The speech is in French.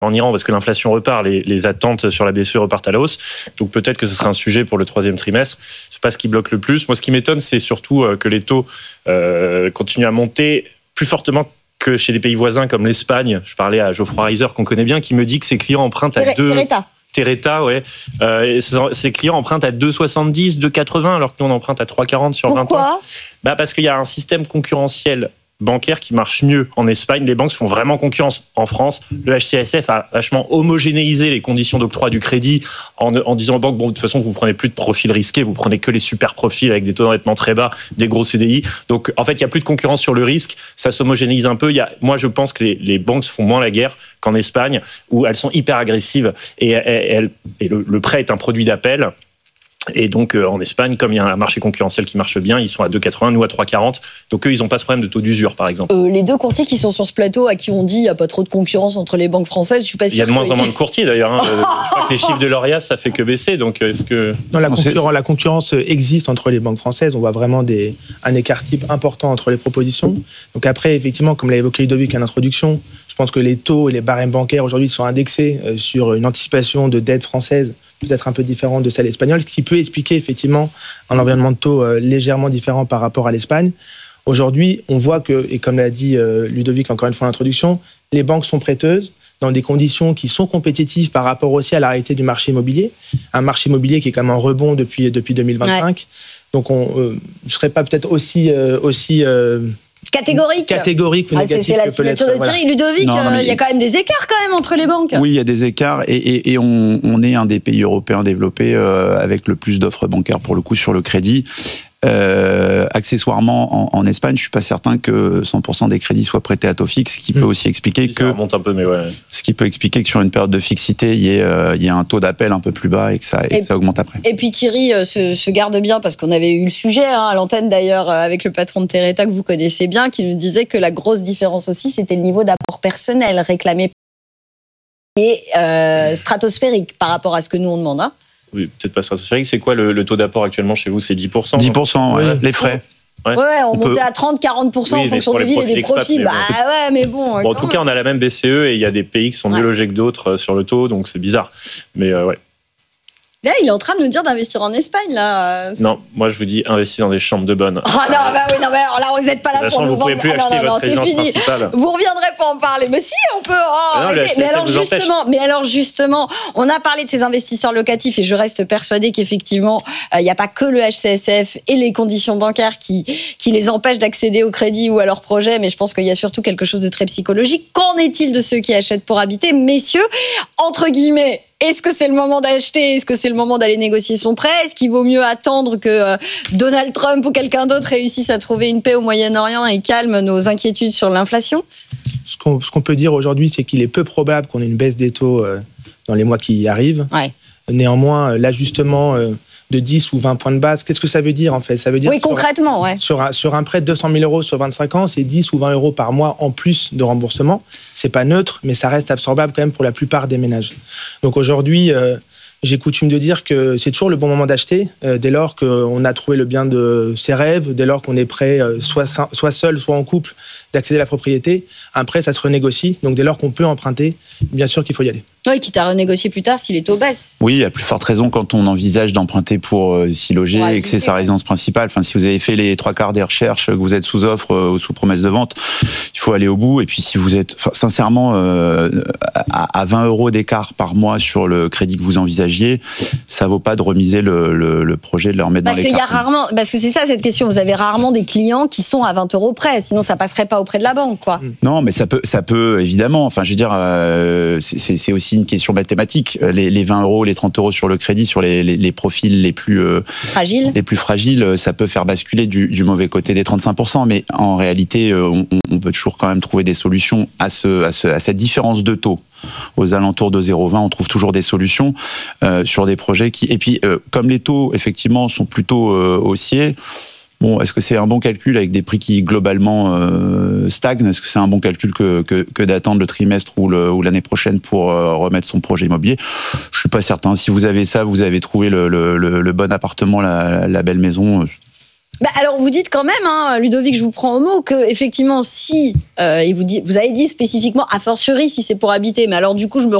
en Iran parce que l'inflation repart, les attentes sur la BCE repartent à la hausse. Donc peut-être que ce sera un sujet pour le troisième trimestre. C'est pas ce qui bloque le plus. Moi, ce qui m'étonne, c'est surtout que les taux continuent à monter plus fortement que chez des pays voisins comme l'Espagne. Je parlais à Geoffroy Reiser, qu'on connaît bien, qui me dit que ses clients empruntent à Terreta, ouais. Ses clients empruntent à 2,70, 2,80, alors que nous on emprunte à 3,40 sur 20 ans. Pourquoi ? Parce qu'il y a un système concurrentiel bancaire qui marche mieux en Espagne. Les banques font vraiment concurrence. En France, le HCSF a vachement homogénéisé les conditions d'octroi du crédit en disant aux banques, bon, de toute façon, vous prenez plus de profils risqués, vous prenez que les super profils avec des taux d'endettement très bas, des gros CDI. Donc, en fait, il n'y a plus de concurrence sur le risque. Ça s'homogénéise un peu. Moi, je pense que les banques se font moins la guerre qu'en Espagne, où elles sont hyper agressives et le prêt est un produit d'appel. Et donc, en Espagne, comme il y a un marché concurrentiel qui marche bien, ils sont à 2,80, nous à 3,40. Donc, eux, ils n'ont pas ce problème de taux d'usure, par exemple. Les deux courtiers qui sont sur ce plateau, à qui on dit qu'il n'y a pas trop de concurrence entre les banques françaises, je ne suis pas sûr. Il y a de moins en moins de courtiers, d'ailleurs. Je crois que les chiffres de l'Orias, ça fait que baisser. Donc, est-ce que... Non, la concurrence existe entre les banques françaises. On voit vraiment un écart type important entre les propositions. Donc après, effectivement, comme l'a évoqué Ludovic à l'introduction, je pense que les taux et les barèmes bancaires aujourd'hui sont indexés sur une anticipation de dette française peut-être un peu différente de celle espagnole, ce qui peut expliquer effectivement un environnement de taux légèrement différent par rapport à l'Espagne. Aujourd'hui, on voit que, et comme l'a dit Ludovic encore une fois en introduction, les banques sont prêteuses dans des conditions qui sont compétitives par rapport aussi à la réalité du marché immobilier. Un marché immobilier qui est quand même en rebond depuis 2025. Ouais. Donc, je ne serais pas peut-être aussi catégorique ou négatif. C'est la signature de Thierry. Ludovic, il y a quand même des écarts quand même entre les banques. Oui, il y a des écarts et on est un des pays européens développés avec le plus d'offres bancaires pour le coup sur le crédit. Accessoirement, en Espagne, je suis pas certain que 100% des crédits soient prêtés à taux fixe, ce qui peut aussi expliquer que ça remonte un peu, mais ouais. Ce qui peut expliquer que sur une période de fixité, il y ait un taux d'appel un peu plus bas et que ça augmente après. Et puis Thierry se garde bien parce qu'on avait eu le sujet à l'antenne d'ailleurs avec le patron de Terreta que vous connaissez bien, qui nous disait que la grosse différence aussi, c'était le niveau d'apport personnel réclamé et stratosphérique par rapport à ce que nous on demande. Oui, peut-être pas stratosphérique. C'est quoi le taux d'apport actuellement chez vous ? C'est 10%. 10%, ouais. Les frais. Ouais, on montait à 30-40% en fonction des villes et des profils. Mais bon. En tout cas, on a la même BCE et il y a des pays qui sont mieux logés que d'autres sur le taux, donc c'est bizarre. Mais ouais. Là, il est en train de nous dire d'investir en Espagne, là. Non, moi je vous dis, investir dans des chambres de bonne. Oh non, mais alors là, vous n'êtes pas là pour nous vendre. Vous pouvez plus acheter votre résidence principale. Vous reviendrez pas en parler. Mais si, on peut. Mais alors justement, on a parlé de ces investisseurs locatifs et je reste persuadée qu'effectivement, il n'y a pas que le HCSF et les conditions bancaires qui les empêchent d'accéder au crédit ou à leur projet, mais je pense qu'il y a surtout quelque chose de très psychologique. Qu'en est-il de ceux qui achètent pour habiter ? Messieurs, entre guillemets, est-ce que c'est le moment d'acheter ? Est-ce que c'est le moment d'aller négocier son prêt ? Est-ce qu'il vaut mieux attendre que Donald Trump ou quelqu'un d'autre réussisse à trouver une paix au Moyen-Orient et calme nos inquiétudes sur l'inflation ? Ce qu'on peut dire aujourd'hui, c'est qu'il est peu probable qu'on ait une baisse des taux dans les mois qui arrivent. Ouais. Néanmoins, l'ajustement de 10 ou 20 points de base, qu'est-ce que ça veut dire en fait ? Ça veut dire concrètement, sur un prêt de 200 000 euros sur 25 ans, c'est 10 ou 20 euros par mois en plus de remboursement. C'est pas neutre, mais ça reste absorbable quand même pour la plupart des ménages. Donc aujourd'hui, j'ai coutume de dire que c'est toujours le bon moment d'acheter, dès lors qu'on a trouvé le bien de ses rêves, dès lors qu'on est prêt, soit seul, soit en couple, d'accéder à la propriété. Après, ça se renégocie. Donc dès lors qu'on peut emprunter, bien sûr qu'il faut y aller. Oui, quitte à renégocier plus tard si les taux baissent. Oui, à plus forte raison quand on envisage d'emprunter pour s'y loger et que c'est sa résidence principale. Enfin, si vous avez fait les 3/4 des recherches, que vous êtes sous offre ou sous promesse de vente, il faut aller au bout. Et puis si vous êtes, sincèrement, à 20 euros d'écart par mois sur le crédit que vous envisagiez, ça vaut pas de remiser le projet, de le remettre dans les cartons. Parce que c'est ça cette question, vous avez rarement des clients qui sont à 20 euros près, sinon ça passerait pas auprès de la banque, quoi. Non, mais ça peut évidemment. Enfin, je veux dire, c'est aussi une question mathématique. Les 20 euros, les 30 euros sur le crédit, sur les profils les plus fragiles, ça peut faire basculer du mauvais côté des 35%. Mais en réalité, on peut toujours quand même trouver des solutions à cette différence de taux. Aux alentours de 0,20, on trouve toujours des solutions sur des projets qui... Et puis, comme les taux, effectivement, sont plutôt haussiers, bon, est-ce que c'est un bon calcul avec des prix qui globalement stagnent ? Est-ce que c'est un bon calcul que d'attendre le trimestre ou l'année prochaine pour remettre son projet immobilier ? Je suis pas certain. Si vous avez ça, vous avez trouvé le bon appartement, la belle maison. Alors vous dites quand même, Ludovic, je vous prends au mot, que effectivement si vous avez dit spécifiquement a fortiori si c'est pour habiter, mais alors du coup je me